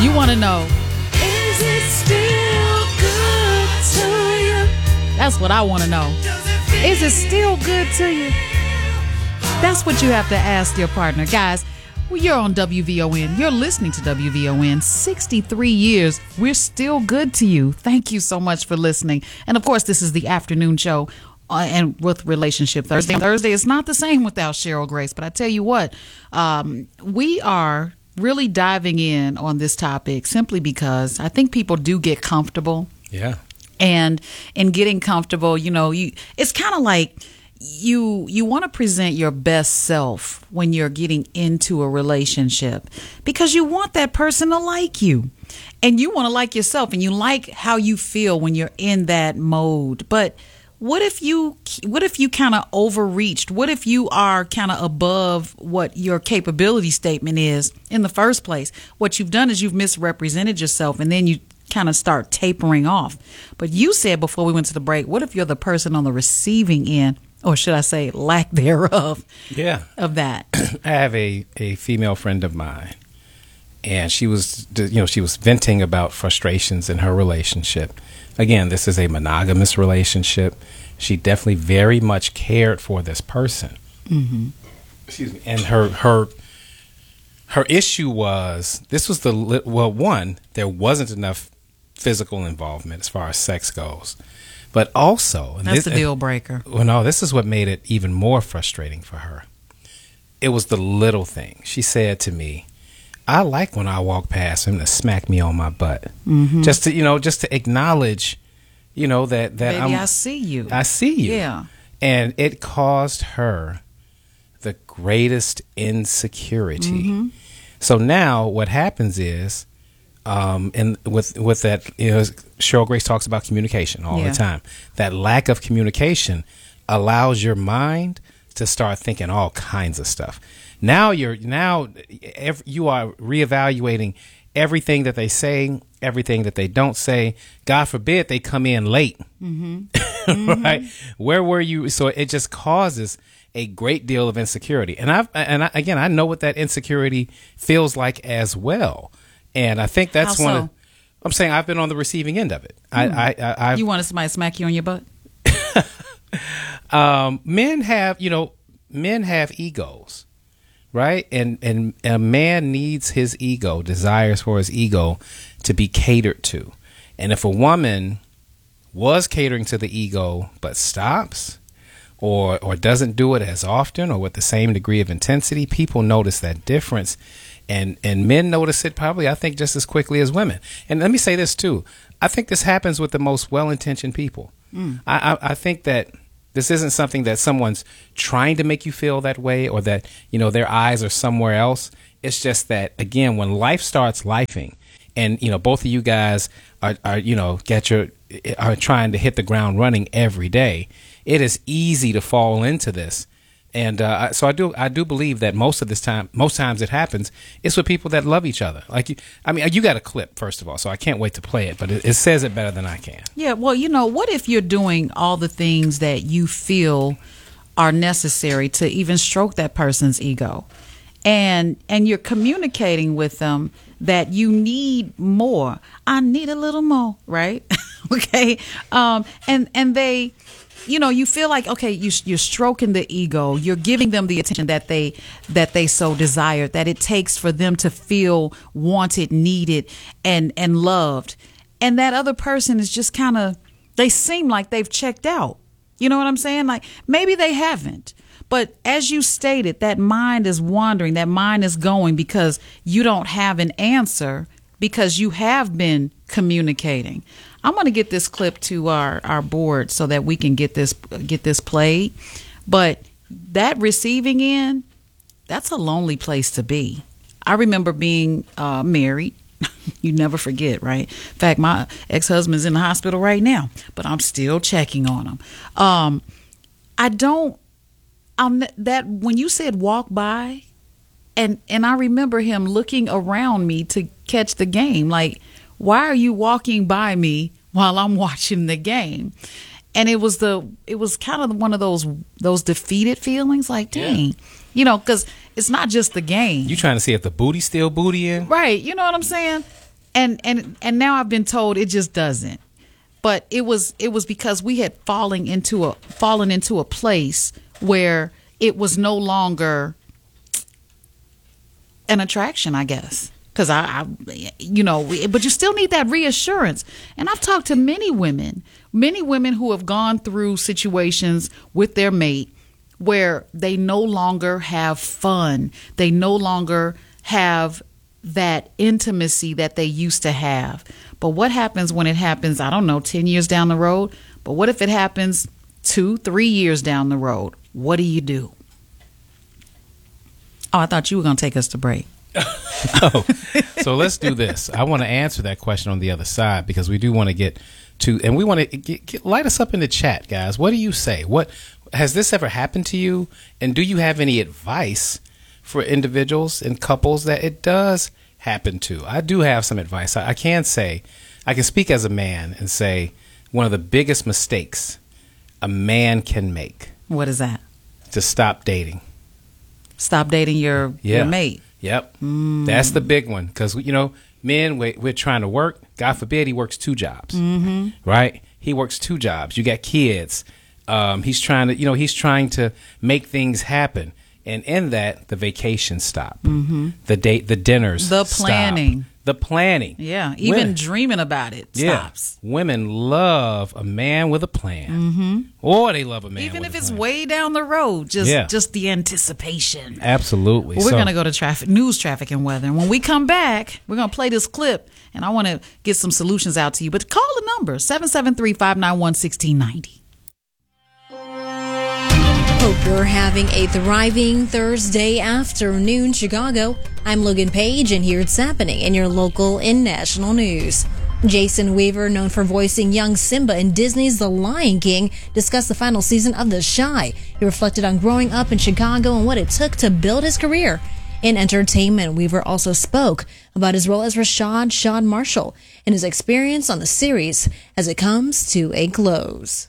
You want to know, is it still good to you? That's what I want to know. Is it still good to you? That's what you have to ask your partner. Guys, you're on WVON. You're listening to WVON. 63 years. We're still good to you. Thank you so much for listening. And, of course, this is the afternoon show and with Relationship Thursday. Thursday is not the same without Cheryl Grace. But I tell you what, we are really diving in on this topic simply because I think people do get comfortable. Yeah. And in getting comfortable, it's kind of like you want to present your best self when you're getting into a relationship because you want that person to like you and you want to like yourself and you like how you feel when you're in that mode. But what if you kind of overreached? What if you are kind of above what your capability statement is in the first place? What you've done is you've misrepresented yourself and then you kind of start tapering off. But you said before we went to the break, what if you're the person on the receiving end, or should I say lack thereof, of that? I have a female friend of mine, and she was venting about frustrations in her relationship. Again, this is a monogamous relationship. She definitely very much cared for this person. Mm-hmm. Excuse me. And her issue was, one, there wasn't enough physical involvement as far as sex goes. But also, that's the deal breaker. Well, no, this is what made it even more frustrating for her. It was the little thing. She said to me, I like when I walk past him to smack me on my butt. Mm-hmm. Just to acknowledge, that baby, I see you. I see you. Yeah. And it caused her the greatest insecurity. Mm-hmm. So now what happens is, and with that, Cheryl Grace talks about communication all the time. That lack of communication allows your mind to start thinking all kinds of stuff. Now you are reevaluating everything that they say, everything that they don't say. God forbid they come in late. Mm-hmm. Right? Where were you? So it just causes a great deal of insecurity. And I know what that insecurity feels like as well. And I think that's I'm saying I've been on the receiving end of it. You wanted somebody to smack you on your butt? Men have egos, right? And a man needs his ego, desires for his ego to be catered to. And if a woman was catering to the ego but stops or doesn't do it as often or with the same degree of intensity, people notice that difference. And men notice it probably, I think, just as quickly as women. And let me say this, too. I think this happens with the most well-intentioned people. I think that this isn't something that someone's trying to make you feel that way or that, their eyes are somewhere else. It's just that, again, when life starts lifing and, both of you guys are trying to hit the ground running every day, it is easy to fall into this. And so I do believe that most times it happens, it's with people that love each other. You got a clip, first of all, so I can't wait to play it, but it says it better than I can. Yeah, well, what if you're doing all the things that you feel are necessary to even stroke that person's ego, and you're communicating with them that you need more. I need a little more, right? Okay, and they. You feel like, okay, you're stroking the ego. You're giving them the attention that they so desire, that it takes for them to feel wanted, needed, and loved. And that other person is just kind of, they seem like they've checked out. You know what I'm saying? Like maybe they haven't. But as you stated, that mind is wandering. That mind is going because you don't have an answer because you have been communicating. I'm going to get this clip to our board so that we can get this played. But that receiving end, that's a lonely place to be. I remember being married. You never forget, right? In fact, my ex-husband's in the hospital right now, but I'm still checking on him. That when you said walk by, and I remember him looking around me to catch the game, like, why are you walking by me while I'm watching the game? And it was kind of one of those defeated feelings, like, dang, because it's not just the game. You trying to see if the booty's still bootying? Right. You know what I'm saying? And now I've been told it just doesn't. But it was because we had fallen into a place where it was no longer an attraction, I guess. Because but you still need that reassurance. And I've talked to many women who have gone through situations with their mate where they no longer have fun. They no longer have that intimacy that they used to have. But what happens when it happens, I don't know, 10 years down the road? But what if it happens 2-3 years down the road? What do? Oh, I thought you were going to take us to break. Oh, so let's do this. I want to answer that question on the other side because we do want to get to, and we want to light us up in the chat, guys. What do you say? What has this ever happened to you? And do you have any advice for individuals and couples that it does happen to? I do have some advice. I can speak as a man and say one of the biggest mistakes a man can make. What is that? To stop dating. Stop dating your mate. Yep. That's the big one. Because, men, we're trying to work. God forbid he works 2 jobs. Mm-hmm. Right? He works 2 jobs. You got kids. He's trying to make things happen. And in that, the vacations stop. Mm-hmm. The dinners the planning. Stop. The planning. Yeah. Even dreaming about it stops. Yeah. Women love a man with a plan. Mm-hmm. Or they love a man even with a plan. Even if it's way down the road. Just the anticipation. Absolutely. Well, we're going to go to news, traffic, and weather. And when we come back, we're going to play this clip. And I want to get some solutions out to you. But call the number, 773-591-1690. Hope you're having a thriving Thursday afternoon, Chicago. I'm Logan Page, and here's happening in your local and national news. Jason Weaver, known for voicing young Simba in Disney's The Lion King, discussed the final season of The Chi. He reflected on growing up in Chicago and what it took to build his career. In entertainment, Weaver also spoke about his role as Rashad Shawn Marshall and his experience on the series as it comes to a close.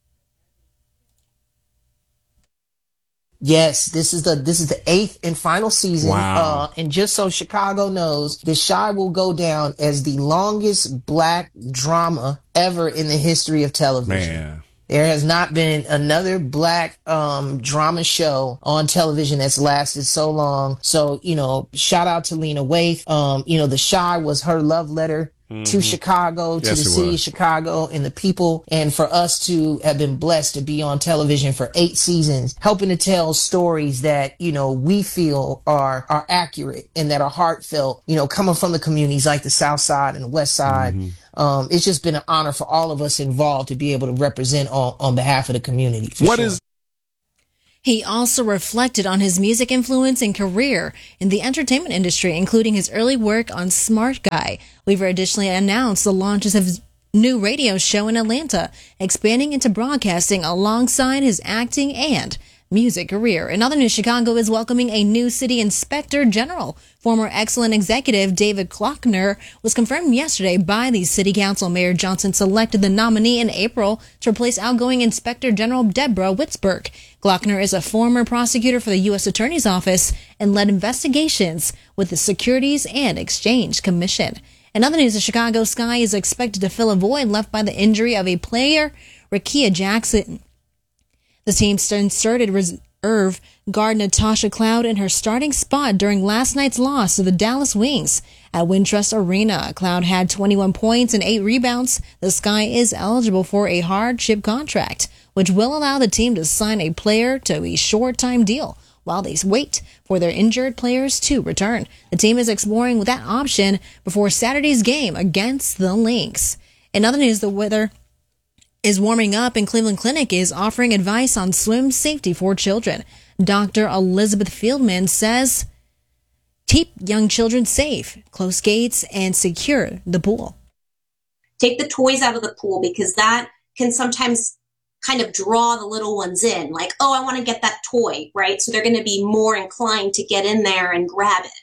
Yes, this is the 8th and final season. Wow. And just so Chicago knows, The Chi will go down as the longest black drama ever in the history of television. Man. There has not been another black drama show on television that's lasted so long. So, shout out to Lena Waithe. The Chi was her love letter to Chicago, to the city of Chicago and the people. And for us to have been blessed to be on television for 8 seasons, helping to tell stories that, we feel are accurate and that are heartfelt, coming from the communities like the South Side and the West Side. Mm-hmm. It's just been an honor for all of us involved to be able to represent on behalf of the community. He also reflected on his music influence and career in the entertainment industry, including his early work on Smart Guy. Weaver additionally announced the launches of his new radio show in Atlanta, expanding into broadcasting alongside his acting and music career. In other news, Chicago is welcoming a new city inspector general. Former excellent executive David Klockner was confirmed yesterday by the city council. Mayor Johnson selected the nominee in April to replace outgoing inspector general Deborah Witzberg. Klockner is a former prosecutor for the U.S. Attorney's Office and led investigations with the Securities and Exchange Commission. In other news, the Chicago Sky is expected to fill a void left by the injury of a player, Rakia Jackson. The team inserted reserve guard Natasha Cloud in her starting spot during last night's loss to the Dallas Wings at Wintrust Arena. Cloud had 21 points and 8 rebounds. The Sky is eligible for a hardship contract, which will allow the team to sign a player to a short-time deal while they wait for their injured players to return. The team is exploring that option before Saturday's game against the Lynx. In other news, the weather is warming up, and Cleveland Clinic is offering advice on swim safety for children. Dr. Elizabeth Fieldman says, keep young children safe, close gates, and secure the pool. Take the toys out of the pool because that can sometimes kind of draw the little ones in. Like, oh, I want to get that toy, right? So they're going to be more inclined to get in there and grab it.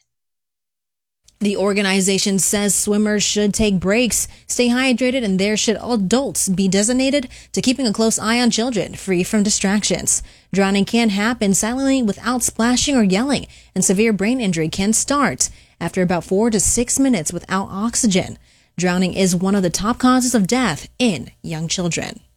The organization says swimmers should take breaks, stay hydrated, and there should adults be designated to keeping a close eye on children, free from distractions. Drowning can happen silently without splashing or yelling, and severe brain injury can start after about 4 to 6 minutes without oxygen. Drowning is one of the top causes of death in young children.